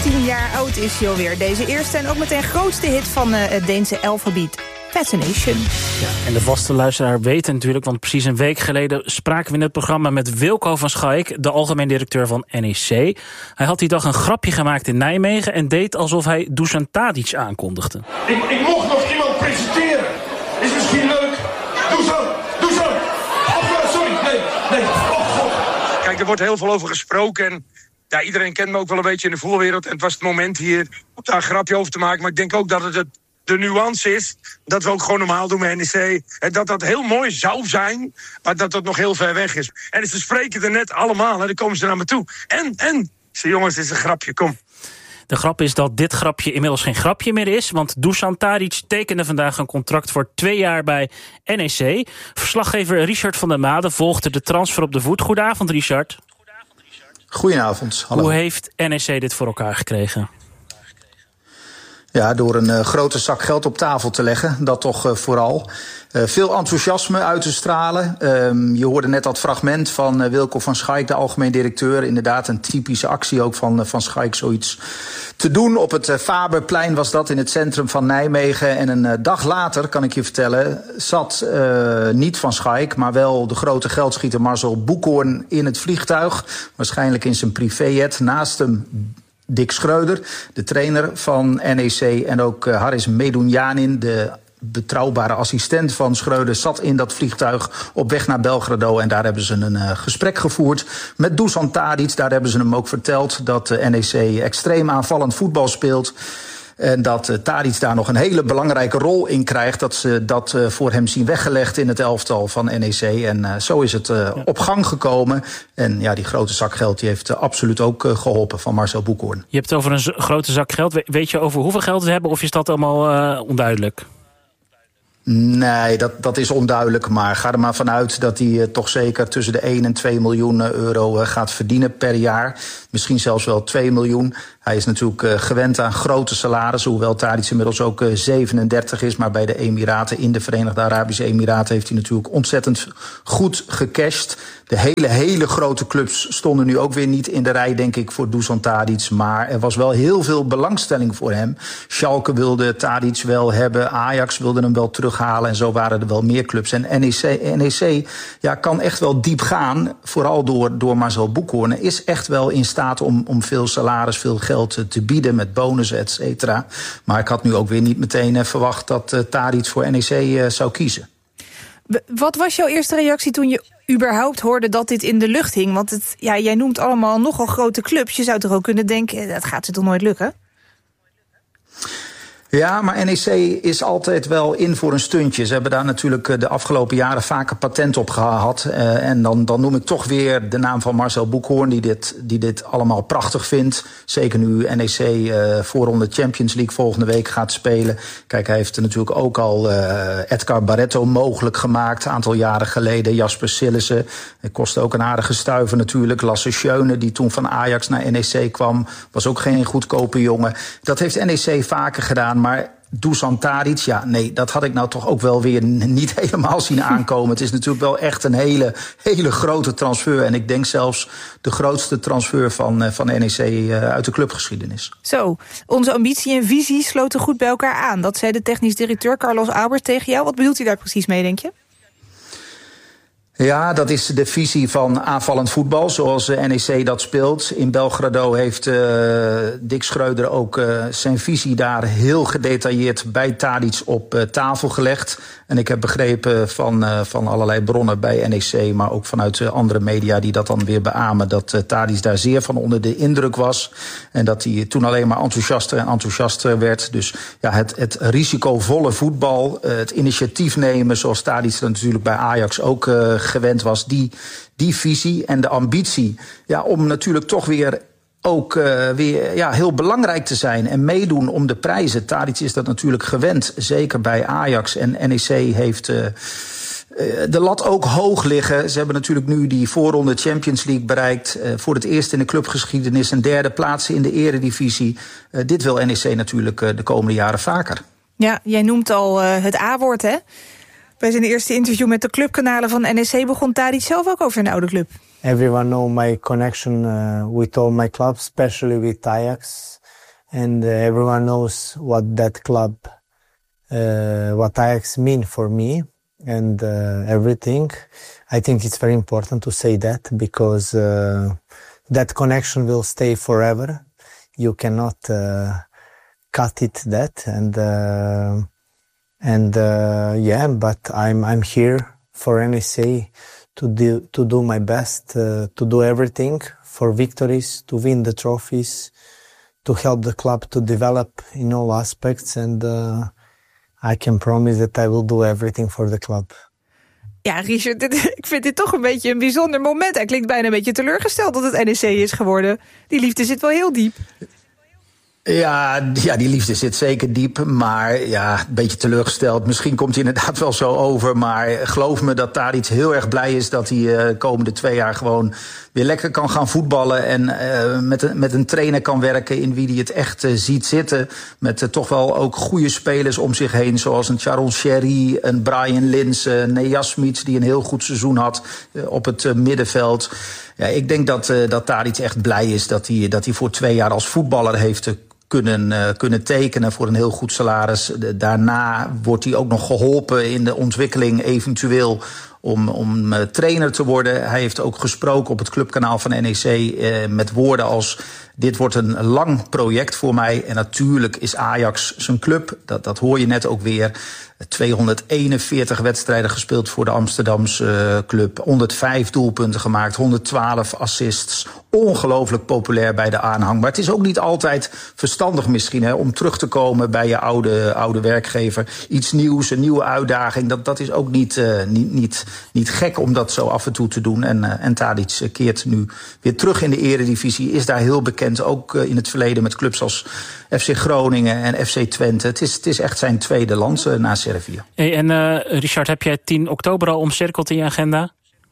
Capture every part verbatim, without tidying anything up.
zestien jaar oud is hij alweer. Deze eerste en ook meteen grootste hit van uh, het Deense alfabeet. Fascination. Ja, en de vaste luisteraar weet natuurlijk, want precies een week geleden spraken we in het programma met Wilco van Schaik, de algemeen directeur van N E C. Hij had die dag een grapje gemaakt in Nijmegen en deed alsof hij Dusan Tadic aankondigde. Ik, ik mocht nog iemand presenteren. Is misschien leuk. Dusan, Dusan. Of, uh, sorry, nee, nee. Oh, God. Kijk, er wordt heel veel over gesproken en ja, iedereen kent me ook wel een beetje in de voetbalwereld. En het was het moment hier om daar een grapje over te maken. Maar ik denk ook dat het het de nuance is dat we ook gewoon normaal doen met N E C. En dat dat heel mooi zou zijn, maar dat dat nog heel ver weg is. En ze spreken er net allemaal en dan komen ze naar me toe. En, en, ik zeg, jongens, dit is een grapje, kom. De grap is dat dit grapje inmiddels geen grapje meer is, want Dusan Tadic tekende vandaag een contract voor twee jaar bij N E C. Verslaggever Richard van der Made volgde de transfer op de voet. Goedenavond, Richard. Goedenavond, hallo. Hoe heeft N E C dit voor elkaar gekregen? Ja, door een uh, grote zak geld op tafel te leggen, dat toch uh, vooral. Uh, veel enthousiasme uit te stralen. Uh, je hoorde net dat fragment van uh, Wilco van Schaik, de algemeen directeur. Inderdaad een typische actie ook van, uh, van Schaik, zoiets te doen. Op het uh, Faberplein was dat in het centrum van Nijmegen. En een uh, dag later, kan ik je vertellen, zat uh, niet Van Schaik, maar wel de grote geldschieter Marcel Boekhoorn in het vliegtuig. Waarschijnlijk in zijn privéjet. Naast hem Dick Schreuder, de trainer van N E C, en ook uh, Haris Medunjanin, de betrouwbare assistent van Schreuder, zat in dat vliegtuig op weg naar Belgrado. En daar hebben ze een uh, gesprek gevoerd met Dusan Tadic. Daar hebben ze hem ook verteld dat de N E C extreem aanvallend voetbal speelt. En dat uh, Tadic daar nog een hele belangrijke rol in krijgt. Dat ze dat uh, voor hem zien weggelegd in het elftal van N E C. En uh, zo is het uh, ja. op gang gekomen. En ja, die grote zak geld die heeft uh, absoluut ook uh, geholpen van Marcel Boekhoorn. Je hebt het over een z- grote zak geld. We- weet je over hoeveel geld we hebben of is dat allemaal uh, onduidelijk? Nee, dat, dat is onduidelijk. Maar ga er maar vanuit dat hij uh, toch zeker tussen de één en twee miljoen euro uh, gaat verdienen per jaar. Misschien zelfs wel twee miljoen. Hij is natuurlijk uh, gewend aan grote salarissen, hoewel Tadic inmiddels ook uh, zevenendertig is. Maar bij de Emiraten, in de Verenigde Arabische Emiraten, heeft hij natuurlijk ontzettend goed gecashed. De hele, hele grote clubs stonden nu ook weer niet in de rij, denk ik, voor Dusan Tadic. Maar er was wel heel veel belangstelling voor hem. Schalke wilde Tadic wel hebben, Ajax wilde hem wel terughalen. En zo waren er wel meer clubs. En N E C, N E C ja, kan echt wel diep gaan, vooral door, door Marcel Boekhoorn. Hij is echt wel in staat om, om veel salaris, veel geld te bieden met bonussen, et cetera. Maar ik had nu ook weer niet meteen uh, verwacht dat uh, Tadic voor N E C uh, zou kiezen. Wat was jouw eerste reactie toen je überhaupt hoorde dat dit in de lucht hing? Want het, ja, jij noemt allemaal nogal grote clubs. Je zou toch ook kunnen denken, dat gaat ze toch nooit lukken? Ja, maar N E C is altijd wel in voor een stuntje. Ze hebben daar natuurlijk de afgelopen jaren vaker patent op gehad. Uh, en dan, dan noem ik toch weer de naam van Marcel Boekhoorn, die dit, die dit allemaal prachtig vindt. Zeker nu N E C uh, voorronde Champions League volgende week gaat spelen. Kijk, hij heeft natuurlijk ook al uh, Edgar Barreto mogelijk gemaakt, een aantal jaren geleden. Jasper Sillissen, het kostte ook een aardige stuiver natuurlijk. Lasse Schöne, die toen van Ajax naar N E C kwam, was ook geen goedkope jongen. Dat heeft N E C vaker gedaan. Maar Dusan Tadic, ja, nee, dat had ik nou toch ook wel weer niet helemaal zien aankomen. Het is natuurlijk wel echt een hele, hele grote transfer. En ik denk zelfs de grootste transfer van, van N E C uh, uit de clubgeschiedenis. Zo, onze ambitie en visie sloten goed bij elkaar aan. Dat zei de technisch directeur Carlos Albert tegen jou. Wat bedoelt hij daar precies mee, denk je? Ja, dat is de visie van aanvallend voetbal, zoals N E C dat speelt. In Belgrado heeft uh, Dick Schreuder ook uh, zijn visie daar heel gedetailleerd bij Tadic op uh, tafel gelegd. En ik heb begrepen van, uh, van allerlei bronnen bij N E C, maar ook vanuit uh, andere media die dat dan weer beamen, dat uh, Tadic daar zeer van onder de indruk was. En dat hij toen alleen maar enthousiaster en enthousiaster werd. Dus ja, het, het risicovolle voetbal, uh, het initiatief nemen, zoals Tadic er natuurlijk bij Ajax ook uh, gewend was, die, die visie en de ambitie, ja, om natuurlijk toch weer ook uh, weer ja, heel belangrijk te zijn en meedoen om de prijzen. Tadic is dat natuurlijk gewend, zeker bij Ajax. En N E C heeft uh, de lat ook hoog liggen. Ze hebben natuurlijk nu die voorronde Champions League bereikt. Uh, voor het eerst in de clubgeschiedenis een derde plaats in de eredivisie. Uh, dit wil N E C natuurlijk uh, de komende jaren vaker. Ja, jij noemt al uh, het A-woord, hè? Bij zijn eerste interview met de clubkanalen van N E C begon Tadic zelf ook over zijn oude club. Everyone know my connection uh, with all my clubs, especially with Ajax. and uh, everyone knows what that club, uh, what Ajax mean for me and uh, everything. I think it's very important to say that because uh, that connection will stay forever. You cannot uh, cut it that and uh, and uh, yeah, but I'm I'm here for N E C to do to do my best, uh, to do everything for victories, to win the trophies, to help the club to develop in all aspects, and uh, I can promise that I will do everything for the club. Ja, Richard, dit, ik vind dit toch een beetje een bijzonder moment. Hij klinkt bijna een beetje teleurgesteld dat het N E C is geworden. Die liefde zit wel heel diep. Ja, ja, die liefde zit zeker diep, maar ja, een beetje teleurgesteld. Misschien komt hij inderdaad wel zo over, maar geloof me dat daar iets heel erg blij is dat hij de uh, komende twee jaar gewoon weer lekker kan gaan voetballen en uh, met, een, met een trainer kan werken in wie hij het echt uh, ziet zitten. Met uh, toch wel ook goede spelers om zich heen, zoals een Sharon Sherry, een Brian Linse, een Nejasmic die een heel goed seizoen had uh, op het uh, middenveld. Ja, ik denk dat, uh, dat daar iets echt blij is dat hij, dat hij voor twee jaar als voetballer heeft uh, Kunnen, uh, kunnen tekenen voor een heel goed salaris. De, daarna wordt hij ook nog geholpen in de ontwikkeling eventueel om, om uh, trainer te worden. Hij heeft ook gesproken op het clubkanaal van N E C uh, met woorden als: dit wordt een lang project voor mij. En natuurlijk is Ajax zijn club. Dat, dat hoor je net ook weer. tweehonderdeenenveertig wedstrijden gespeeld voor de Amsterdamse uh, club. honderdvijf doelpunten gemaakt, honderdtwaalf assists. Ongelooflijk populair bij de aanhang. Maar het is ook niet altijd verstandig misschien hè, om terug te komen bij je oude, oude werkgever. Iets nieuws, een nieuwe uitdaging. Dat, dat is ook niet, uh, niet, niet, niet gek om dat zo af en toe te doen. En, uh, en Tadic keert nu weer terug in de eredivisie. Is daar heel bekend, ook uh, in het verleden met clubs als F C Groningen en F C Twente. Het is, het is echt zijn tweede land uh, na Servië. Hey, en uh, Richard, heb jij tien oktober al omcirkeld in je agenda?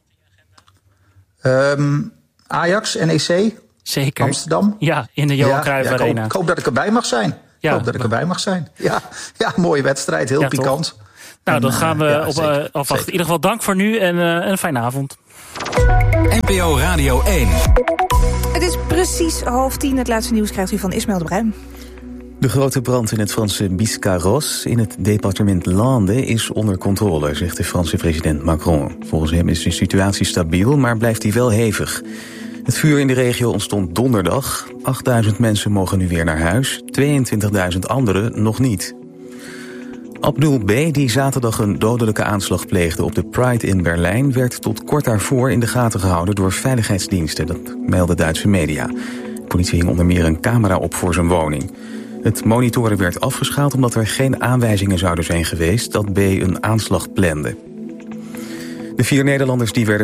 Um, Ajax, N E C, Zeker. Amsterdam. Ja, in de Johan ja, Cruijff ja, ik Arena. hoop, ik hoop dat ik erbij mag zijn. Ja, ik hoop dat ik erbij mag zijn. Ja, ja, mooie wedstrijd, heel ja, pikant. Toch? Nou, dan gaan we ja, op uh, afwachten. In ieder geval dank voor nu en uh, een fijne avond. N P O Radio één. Het is precies half tien. Het laatste nieuws krijgt u van Ismaël de Bruin. De grote brand in het Franse Biscarrosse in het departement Landes is onder controle, zegt de Franse president Macron. Volgens hem is de situatie stabiel, maar blijft die wel hevig. Het vuur in de regio ontstond donderdag. achtduizend mensen mogen nu weer naar huis, tweeëntwintigduizend anderen nog niet. Abdul B., die zaterdag een dodelijke aanslag pleegde op de Pride in Berlijn, werd tot kort daarvoor in de gaten gehouden door veiligheidsdiensten. Dat melden Duitse media. De politie hing onder meer een camera op voor zijn woning. Het monitoren werd afgeschaald omdat er geen aanwijzingen zouden zijn geweest dat B. een aanslag plande. De vier Nederlanders die werden